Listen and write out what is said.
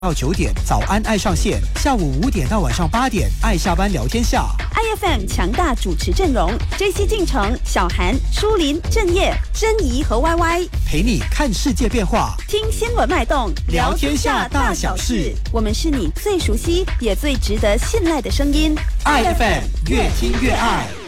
到9点，早安爱上线；下午5点到晚上8点，爱下班聊天下。 IFM 强大主持阵容：JC进城、小韩、舒林、郑业、珍怡和 YY， 陪你看世界变化， 听新闻脉动， 聊天下大小事。 我们是你最熟悉也最值得信赖的声音。 IFM 越听越爱。